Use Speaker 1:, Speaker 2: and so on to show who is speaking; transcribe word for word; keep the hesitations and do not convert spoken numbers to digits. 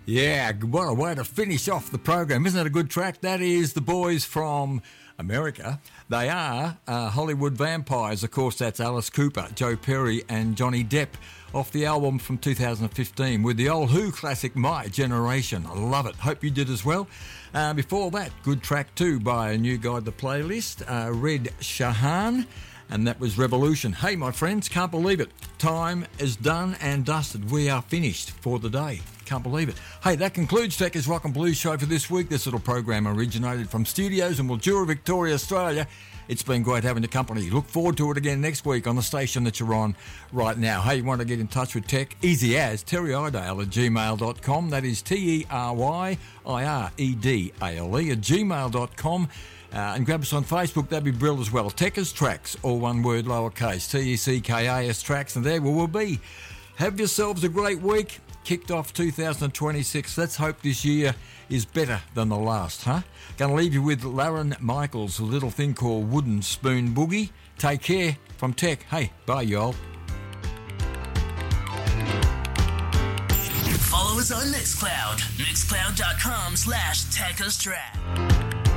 Speaker 1: Yeah, what a way to finish off the program. Isn't it a good track? That is the boys from America. They are uh, Hollywood Vampires. Of course, that's Alice Cooper, Joe Perry and Johnny Depp off the album from two thousand fifteen with the old Who classic, My Generation. I love it. Hope you did as well. Uh, before that, good track too by a new guy to the playlist, uh, Red Shahan. And that was Revolution. Hey, my friends, can't believe it. Time is done and dusted. We are finished for the day. Can't believe it. Hey, that concludes Techers Rock and Blues Show for this week. This little program originated from studios in Mildura, Victoria, Australia. It's been great having your company. Look forward to it again next week on the station that you're on right now. Hey, you want to get in touch with Tech? Easy as Terry Idale at gmail dot com. That is T E R Y I R E D A L E at gmail dot com. Uh, and grab us on Facebook, that'd be brilliant as well. Techers Tracks, all one word, lowercase, T E C K A S Tracks, and there we will be. Have yourselves a great week. Kicked off two thousand twenty-six. Let's hope this year is better than the last, huh? Gonna leave you with Lauren Michaels, a little thing called Wooden Spoon Boogie. Take care from Tech. Hey, bye, y'all.
Speaker 2: Follow us on Mixcloud, mixcloud dot com slash Techers Track.